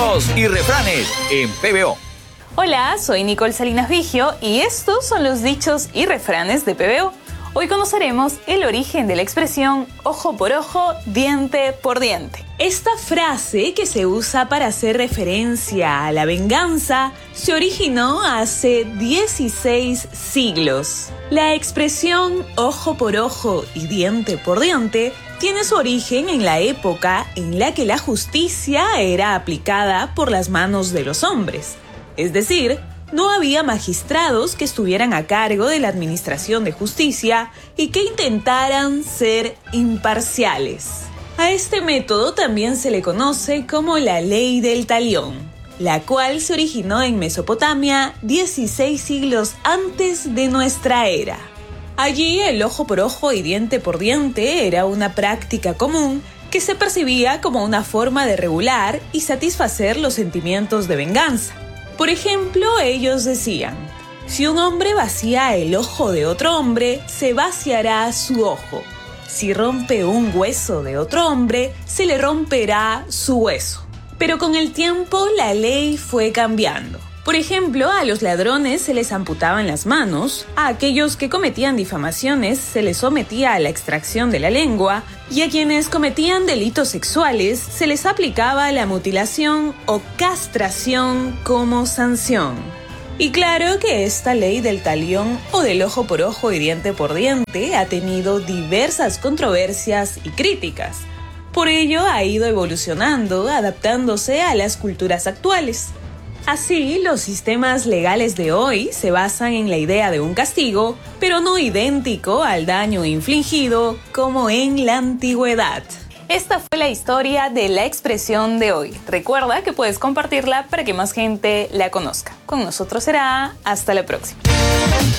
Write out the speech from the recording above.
Dichos y refranes en PBO. Hola, soy Nicole Salinas Vigio y estos son los dichos y refranes de PBO. Hoy conoceremos el origen de la expresión ojo por ojo, diente por diente. Esta frase, que se usa para hacer referencia a la venganza, se originó hace 16 siglos. La expresión ojo por ojo y diente por diente tiene su origen en la época en la que la justicia era aplicada por las manos de los hombres. Es decir, no había magistrados que estuvieran a cargo de la administración de justicia y que intentaran ser imparciales. A este método también se le conoce como la ley del talión, la cual se originó en Mesopotamia 16 siglos antes de nuestra era. Allí el ojo por ojo y diente por diente era una práctica común que se percibía como una forma de regular y satisfacer los sentimientos de venganza. Por ejemplo, ellos decían: si un hombre vacía el ojo de otro hombre, se vaciará su ojo. Si rompe un hueso de otro hombre, se le romperá su hueso. Pero con el tiempo la ley fue cambiando. Por ejemplo, a los ladrones se les amputaban las manos, a aquellos que cometían difamaciones se les sometía a la extracción de la lengua y a quienes cometían delitos sexuales se les aplicaba la mutilación o castración como sanción. Y claro que esta ley del talión o del ojo por ojo y diente por diente ha tenido diversas controversias y críticas. Por ello ha ido evolucionando, adaptándose a las culturas actuales. Así, los sistemas legales de hoy se basan en la idea de un castigo, pero no idéntico al daño infligido como en la antigüedad. Esta fue la historia de la expresión de hoy. Recuerda que puedes compartirla para que más gente la conozca. Con nosotros será hasta la próxima.